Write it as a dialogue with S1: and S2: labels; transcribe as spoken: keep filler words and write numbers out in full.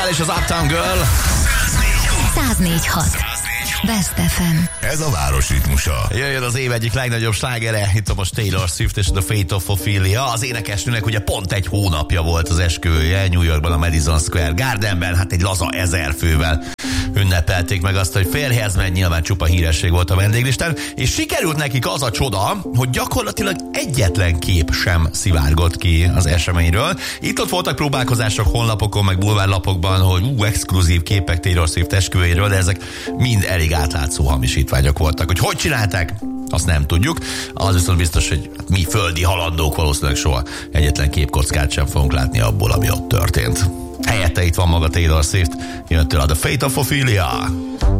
S1: És az Uptown Girl.
S2: száz négy hat. Best ef em.
S3: Ez a város ritmusa.
S1: Jöjjön az év egyik legnagyobb slágere, itt a most Taylor Swift és The Fate of Ophelia. Az énekesnőnek ugye pont egy hónapja volt az esküvője New Yorkban, a Madison Square Gardenben, hát egy laza ezer fővel ünnepelték meg azt, hogy férjhez megy, nyilván csupa híresség volt a vendéglistán, és sikerült nekik az a csoda, hogy gyakorlatilag egyetlen kép sem szivárgott ki az eseményről. Itt ott voltak próbálkozások honlapokon, meg bulvárlapokban, hogy ú, exkluzív képek Taylor Swift esküvőjéről, de ezek mind elég átlátszó hamisítványok voltak. Hogy hogy csinálták, azt nem tudjuk. Az viszont biztos, hogy mi földi halandók valószínűleg soha egyetlen képkockát sem fogunk látni abból, ami ott történt. Helyette itt van maga Taylor Swift, jön tőle a The Fate of Ophelia.